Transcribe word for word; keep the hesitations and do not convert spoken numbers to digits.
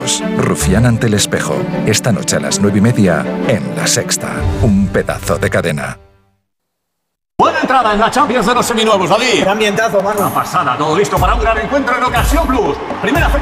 Rufián ante el espejo. Esta noche a las nueve y media en La Sexta. Un pedazo de cadena. Buena entrada en la Champions de los seminuevos, David. Qué ambientazo, mano. Una pasada, todo listo para un gran encuentro en Ocasión Plus. Primera